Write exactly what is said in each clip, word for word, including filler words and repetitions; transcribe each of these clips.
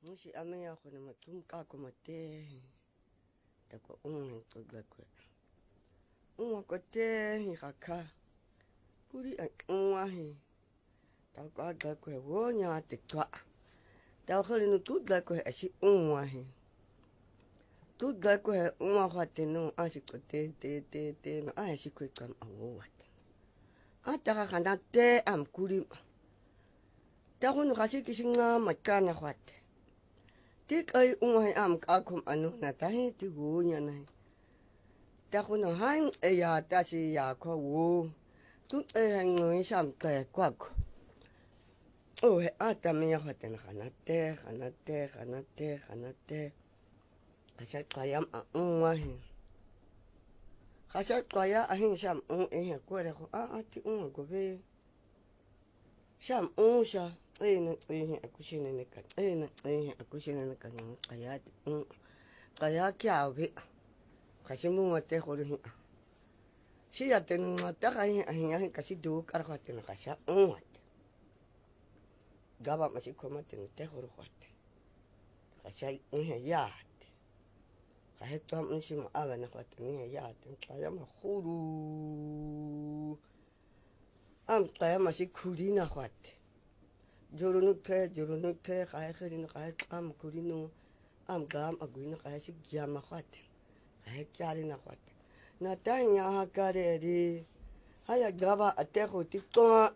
Musi ame ya kone matum kako mate. Tako unga toga kwe. Unga kote hi kaka. Kuri an unga hi. Tako aga kwe wonya te kwa. Tako kali no tuga kwe asi unga hi. Tuga kwe unga kwa te no asi kote te te te no asi kwe kam awo wate. Ataka kana te am kuri. Tako no kasi kisi nga makana kwate. Tik ay umay am kakum ano na tahi ti gunya na. Tako no hang e ya ta si ya ko wo. Tut e hang no isam te kwak. Oh he ata mi ya hate na kanate kanate kanate kanate. Kasi kayam a umay. Kasi kaya ahin sam un e he kwere ko a ati un go be. Sam un sha. Eh na eh aku sini nekat. Eh na eh aku sini nekat yang kaya um kaya kya be. Kasi mo mate ko rin. Siya ten mata kaya ahin kasi do kar khate na kasha um. Gaba masi ko mate te ko khate. Kasi eh ya. Kaya to am si mo ava na khate ni ya ten kaya ma khuru. Am kaya masi khuri na khate. Jorunut ke jorunut ke kaya kiri no kaya am kuri no am gam agui no kaya si gyama kwate kaya kyari na kwate na tanya hakare ri haya gaba ate ko ti ko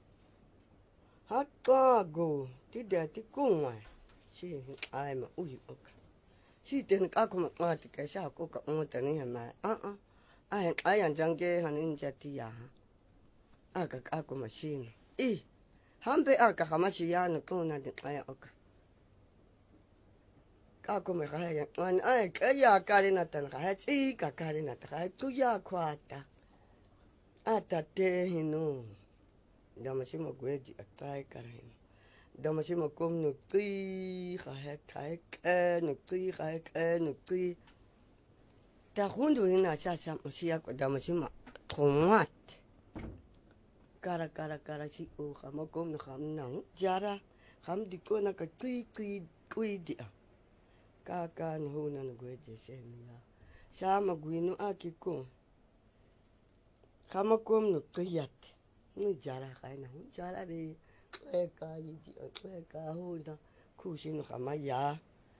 hakka go ti de ti kunwa si ai ma uyi oka si ten ka ko ma ti ka sha ko ka mo tani ma a a ai ai an jange hanin jati ya aka ka ko machine i Hambe arka kamashi yana kuna de kaya oka. Kako me kaya an ai kaya kare na tan kaya chi ka kare na kaya tu ya kwata. Ata te hino. Damashi mo gweji atai kare. Damashi mo kom no tri kaya kaya ke no tri kaya ke no tri. Ta hundu hina sha sha mo siya ko damashi mo tomat. Kara kara kara si o khama kom na kham nang jara kham diko na ka tui tui tui dia ka ka no na no gwe je se ni ya sha ma gwi no akiko khama kom no tuyat ni jara ka na hu jara re e ka yi ji e ka hu na ku shi no khama ya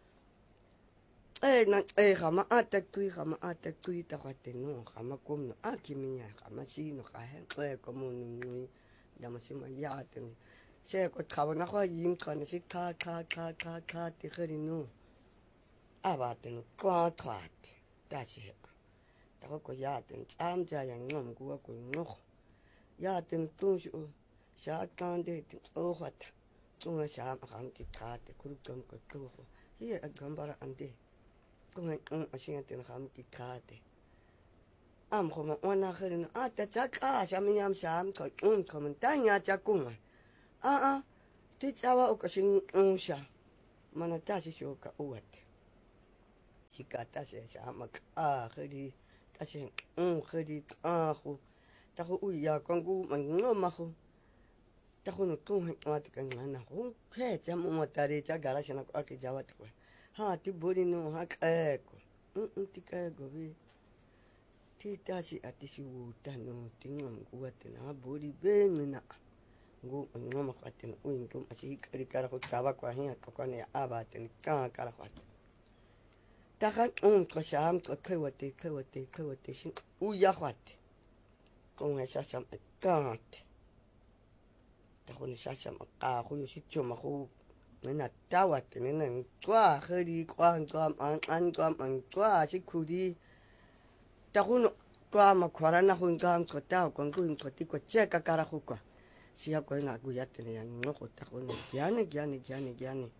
e na e khama ata tui khama ata tui ta khate no khama kom no akimi ya khama si no ka he e ko mo no damashi ma ya te ni se ko khaba na kho yim khane si kha kha kha kha kha te khari no aba te no kwa twa te ta si ta ko ya te cham ja ya ngom ku ko no ya te tu shu sha kan de o khat tu sha ma kham ti kha te ku kom ko tu hi a gambara ande ko ngai um asin te kham ti kha te am khoma ona khrin a ta cha ka sha mi yam sham ko un khom ta nya cha kung a a ti cha wa o shin un sha mana ta shi sho ka uat shi ka ta she sha ma a khri ta shin un khri a khu ta khu u ya kong gu man ngo ma khu ta khu no tu ha ta kan na khu khe cha mo ma ta ri cha ga ra sha na ko ki ja wa ta ha ti bori no ha ka ko un ti ka go bi Tita si ati si wuta no tingam kuat na bori ben na go ngoma katen uin tum asi kari kara ko tawa kwa hin ko ne abaten ka kara kwat ta kan un ko sham ko kwate kwate kwate sin u ya kwat ko nga sa sam ka ta ko ni sa sam ka ko si choma ko na tawa ten na kwa khari kwa kwa an an kwa an kwa si kudi ta kuno kwa makwara na hun kam ko ta ko kun ko ti ko che ka kara khu ko sia ko na gu ya te ne no ko ta ko ne gyane gyane gyane gyane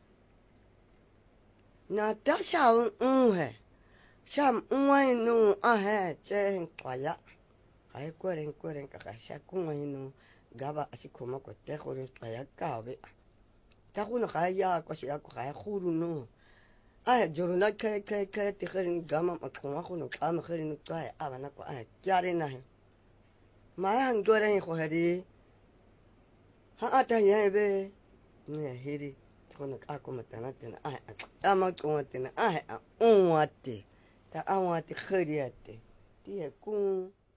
na ta sha un he sham un no a he che kwa ya ai ko ren ko ren ka sha ku ngai no gaba asi ko ma ko te ko ren kwa ya ka be ta kuno ka ya ko sia ko ka khuru no ai joruna kai kai kai te kharin gama ma ko ko no ka ma kharin ka aba na ko ai kyare na he ma han gore ko hadi ha ata ye be ne hiri kona ako matana tena ai ama ko tena ai a onwate ta awate khriate tie ku